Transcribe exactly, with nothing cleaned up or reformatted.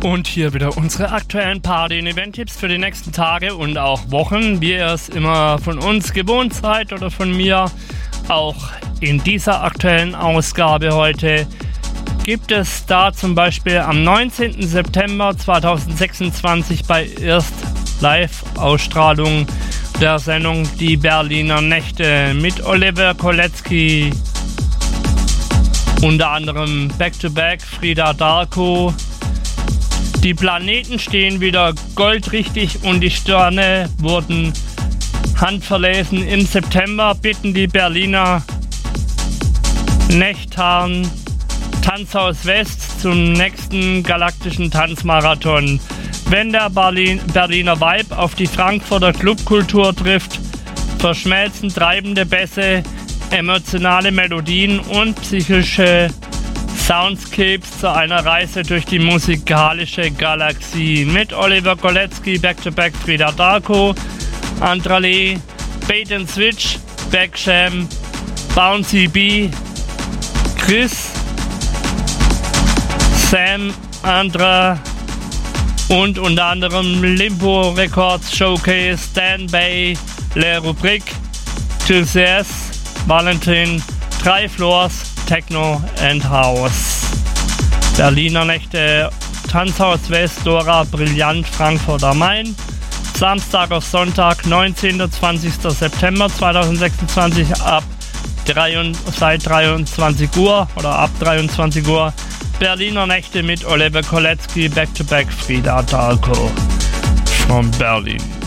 Und hier wieder unsere aktuellen Party- und Event-Tipps für die nächsten Tage und auch Wochen, wie ihr es immer von uns gewohnt seid oder von mir. Auch in dieser aktuellen Ausgabe heute gibt es da zum Beispiel am neunzehnten September zweitausendsechsundzwanzig bei Erst Live-Ausstrahlung der Sendung Die Berliner Nächte mit Oliver Kolecki, unter anderem Back-to-Back Frida Darko. Die Planeten stehen wieder goldrichtig und die Sterne wurden handverlesen. Im September bitten die Berliner Nächtern Tanzhaus West zum nächsten galaktischen Tanzmarathon. Wenn der Berlin, Berliner Vibe auf die Frankfurter Clubkultur trifft, verschmelzen treibende Bässe, emotionale Melodien und psychische Soundscapes zu einer Reise durch die musikalische Galaxie. Mit Oliver Kolecki, Back-to-Back Frida Darko, Andrale, Bait and Switch, Backsham, Bouncy B, Chris, Sam, Andra und unter anderem Limbo Records Showcase, Dan Bay, Le Rubrique, Tulsias, Valentin, drei Floors, Techno and House. Berliner Nächte, Tanzhaus West, Dora, Brillant, Frankfurt am Main. Samstag auf Sonntag, neunzehnten bis zwanzigsten September zweitausendsechsundzwanzig ab dreiundzwanzig, seit dreiundzwanzig Uhr oder ab dreiundzwanzig Uhr. Berliner Nächte mit Oliver Kolecki, Back-to-Back Frida Darko von Berlin.